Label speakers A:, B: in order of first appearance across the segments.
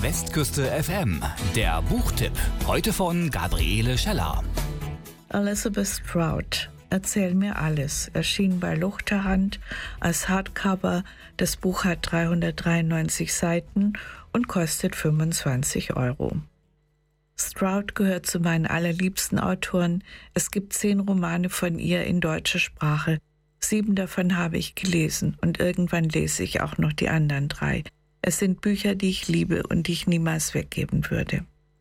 A: Westküste FM, der Buchtipp. Heute von Gabriele Scheller.
B: Elizabeth Strout, Erzähl mir alles, erschien bei Luchterhand als Hardcover. Das Buch hat 393 Seiten und kostet 25 €. Strout gehört zu meinen allerliebsten Autoren. Es gibt 10 Romane von ihr in deutscher Sprache. 7 davon habe ich gelesen und irgendwann lese ich auch noch die anderen 3. Es sind Bücher, die ich liebe und die ich niemals weggeben würde.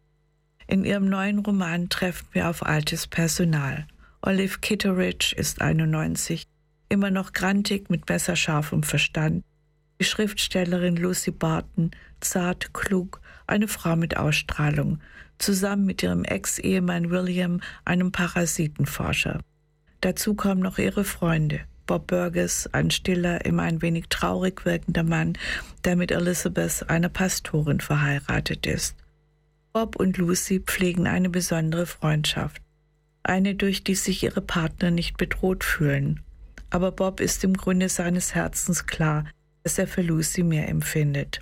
B: In ihrem neuen Roman treffen wir auf altes Personal. Olive Kitteridge ist 91, immer noch grantig mit messerscharfem Verstand. Die Schriftstellerin Lucy Barton, zart, klug, eine Frau mit Ausstrahlung, zusammen mit ihrem Ex-Ehemann William, einem Parasitenforscher. Dazu kommen noch ihre Freunde. Bob Burgess, ein stiller, immer ein wenig traurig wirkender Mann, der mit Elizabeth, einer Pastorin, verheiratet ist. Bob und Lucy pflegen eine besondere Freundschaft. Eine, durch die sich ihre Partner nicht bedroht fühlen. Aber Bob ist im Grunde seines Herzens klar, dass er für Lucy mehr empfindet.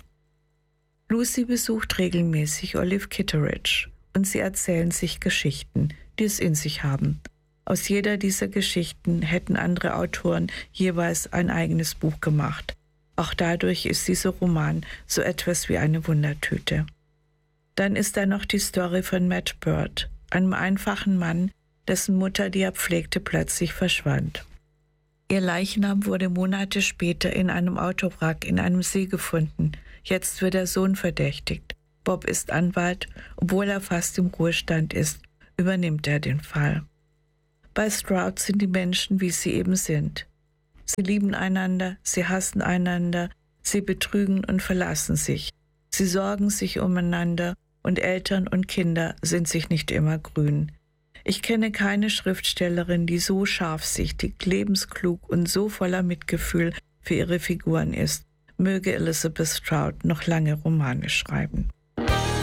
B: Lucy besucht regelmäßig Olive Kitteridge und sie erzählen sich Geschichten, die es in sich haben. Aus jeder dieser Geschichten hätten andere Autoren jeweils ein eigenes Buch gemacht. Auch dadurch ist dieser Roman so etwas wie eine Wundertüte. Dann ist da noch die Story von Matt Bird, einem einfachen Mann, dessen Mutter, die er pflegte, plötzlich verschwand. Ihr Leichnam wurde Monate später in einem Autowrack in einem See gefunden. Jetzt wird der Sohn verdächtigt. Bob ist Anwalt, obwohl er fast im Ruhestand ist, übernimmt er den Fall. Bei Strout sind die Menschen, wie sie eben sind. Sie lieben einander, sie hassen einander, sie betrügen und verlassen sich. Sie sorgen sich umeinander und Eltern und Kinder sind sich nicht immer grün. Ich kenne keine Schriftstellerin, die so scharfsichtig, lebensklug und so voller Mitgefühl für ihre Figuren ist. Möge Elizabeth Strout noch lange Romane schreiben.